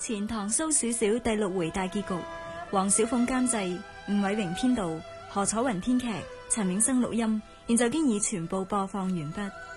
錢塘蘇小小第6回大結局，黃小鳳監製，吳偉榮編導，何楚雲編劇，陳永生錄音，現就經已全部播放完畢。